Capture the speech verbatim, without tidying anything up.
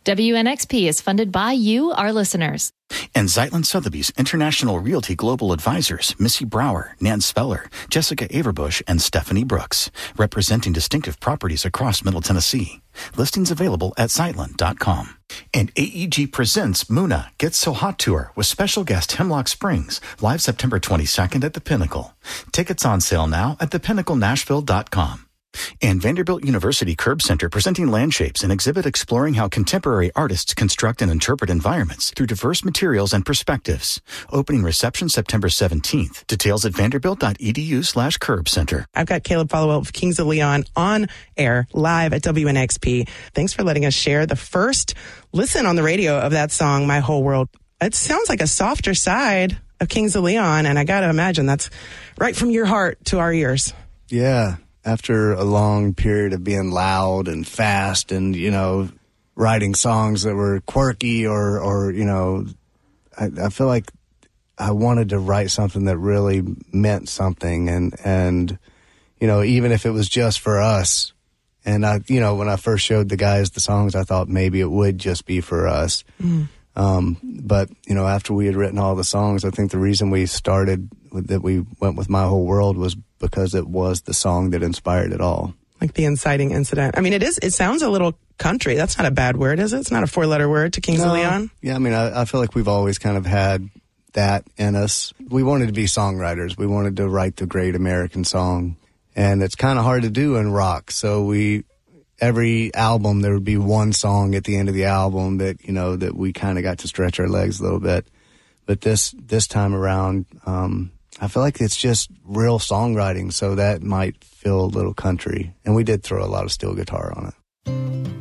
W N X P is funded by you, our listeners. And Zeitlin Sotheby's International Realty Global Advisors, Missy Brower, Nan Speller, Jessica Averbush, and Stephanie Brooks, representing distinctive properties across Middle Tennessee. Listings available at zeitlin dot com. And A E G presents Muna Gets So Hot Tour with special guest Hemlock Springs, live September twenty-second at the Pinnacle. Tickets on sale now at the pinnacle nashville dot com. And Vanderbilt University Curb Center presenting Landshapes, an exhibit exploring how contemporary artists construct and interpret environments through diverse materials and perspectives. Opening reception September seventeenth. Details at vanderbilt.edu slash curb center. I've got Caleb Followill of Kings of Leon on air live at W N X P. Thanks for letting us share the first listen on the radio of that song, My Whole World. It sounds like a softer side of Kings of Leon, and I got to imagine that's right from your heart to our ears. Yeah. After a long period of being loud and fast and, you know, writing songs that were quirky or, or you know, I, I feel like I wanted to write something that really meant something. And, and, you know, even if it was just for us. And, I, you know, when I first showed the guys the songs, I thought maybe it would just be for us. Mm. Um, but, you know, after we had written all the songs, I think the reason we started with, that we went with My Whole World was because it was the song that inspired it all. Like the inciting incident. I mean, it is, it sounds a little country. That's not a bad word, is it? It's not a four letter word to Kings no. of Leon. Yeah. I mean, I, I feel like we've always kind of had that in us. We wanted to be songwriters. We wanted to write the great American song, and it's kind of hard to do in rock. So we, every album, there would be one song at the end of the album that, you know, that we kind of got to stretch our legs a little bit. But this, this time around, um, I feel like it's just real songwriting, so that might feel a little country. And we did throw a lot of steel guitar on it.